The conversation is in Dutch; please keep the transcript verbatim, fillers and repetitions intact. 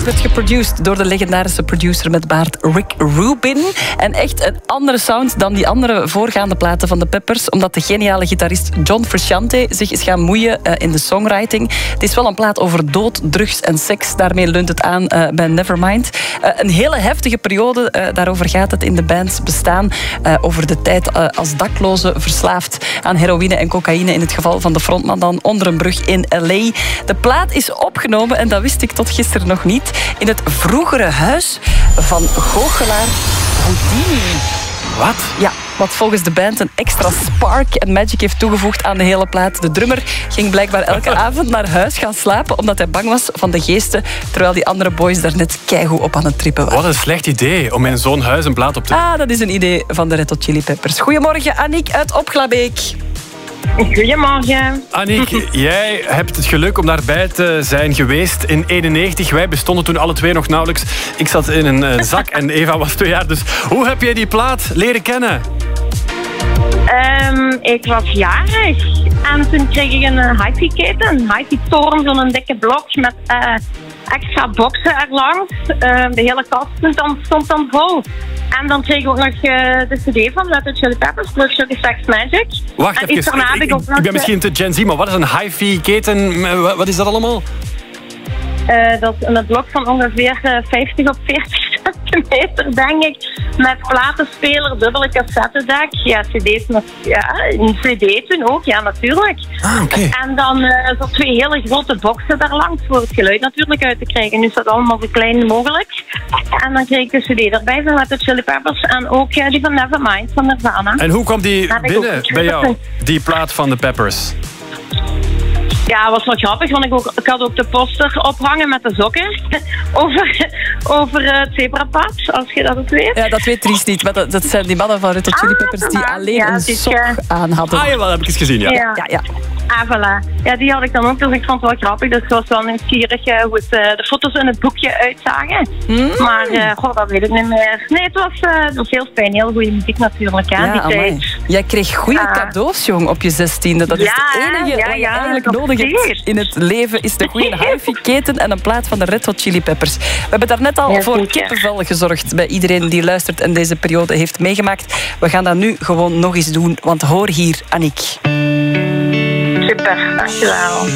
werd geproduced door de legendarische producer met baard Rick Rubin. En echt een andere sound dan die andere voorgaande platen van de Peppers, omdat de geniale gitarist John Frusciante zich is gaan moeien uh, in de songwriting. Het is wel een plaat over dood, drugs en seks. Daarmee leunt het aan uh, bij Nevermind. Uh, een hele heftige periode, uh, daarover gaat het in de bands bestaan. Uh, over de tijd uh, als dakloze, verslaafd aan heroïne en cocaïne, in het geval van de frontman dan, onder een brug in L A. De plaat is opgenomen, en dat wist ik tot gisteren nog niet, in het vroegere huis van goochelaar Houdini. Wat? Ja, wat volgens de band een extra spark en magic heeft toegevoegd aan de hele plaat. De drummer ging blijkbaar elke avond naar huis gaan slapen omdat hij bang was van de geesten, terwijl die andere boys daar net keigoed op aan het trippen waren. Wat een slecht idee om in zo'n huis een plaat op te... Ah, dat is een idee van de Red Hot Chili Peppers. Goedemorgen, Aniek uit Opglabeek. Goedemorgen. Aniek, jij hebt het geluk om daarbij te zijn geweest in eenennegentig. Wij bestonden toen alle twee nog nauwelijks. Ik zat in een uh, zak en Eva was twee jaar. Dus hoe heb jij die plaat leren kennen? Um, ik was jarig en toen kreeg ik een uh, hi-fi keten, een hi-fi toren, zo'n dikke blok met uh, extra boxen erlangs. Uh, de hele kast stond dan, stond dan vol. En dan kreeg ik ook nog uh, de cd van Red Hot Chili Peppers, Blood Sugar Sex Magic. Wacht en even, ik, ik, ik ben misschien te Gen Z, maar wat is een hi-fi keten? Wat is dat allemaal? Uh, dat is een blok van ongeveer uh, vijftig op veertig centimeter, denk ik. Met platenspeler, dubbele cassettedek. Ja, cd's nog, ja, een cd toen ook, ja, natuurlijk. Ah, okay. En dan uh, zo twee hele grote boxen daar langs voor het geluid natuurlijk uit te krijgen. Nu is dat allemaal zo klein mogelijk. En dan kreeg ik de cd erbij van Red Hot Chili Peppers en ook uh, die van Nevermind van Nirvana. En hoe kwam die binnen bij jou, die plaat van de Peppers? Ja, dat was wel grappig, want ik, ook, ik had ook de poster ophangen met de sokken over, over uh, het zebrapad, als je dat ook weet. Ja, dat weet Dries niet, maar dat, dat zijn die mannen van Red Hot Chili Peppers die alleen ja, een sok uh... aan hadden. Ah, ja, dat heb ik eens gezien, ja. Ja, ja, ja. Ah, voilà. Ja, die had ik dan ook, dus ik vond het wel grappig. Dus ik was wel nieuwsgierig uh, hoe het, uh, de foto's in het boekje uitzagen. Mm. Maar, uh, goh, dat weet ik niet meer. Nee, het was, uh, het was heel fijn, heel goede muziek natuurlijk, hè, ja, die tijd. Jij kreeg goede uh, cadeaus, jong, op je zestiende. Dat is ja, het enige ja, wat je ja, eigenlijk nodig hebt in het leven, is de goede hi-fi keten en een plaat van de Red Hot Chili Peppers. We hebben daar net al ja, voor kippenvel gezorgd bij iedereen die luistert en deze periode heeft meegemaakt. We gaan dat nu gewoon nog eens doen, want hoor hier, Aniek. Super, dankjewel.